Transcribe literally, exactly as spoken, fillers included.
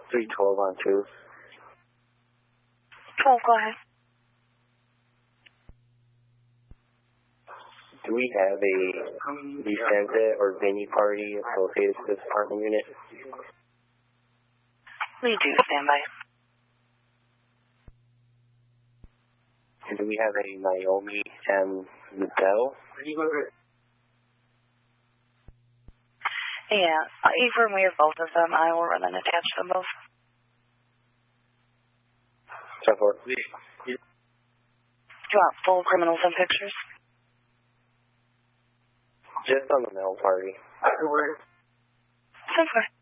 three twelve on two. twelve, go ahead. Do we have a defendant or venue party associated with this apartment unit? We do, stand by. And do we have a Naomi M. Liddell? Yeah, Ephraim, we have both of them. I will run and attach them both. So for Do you want full criminals and pictures? just on the mail party. So far.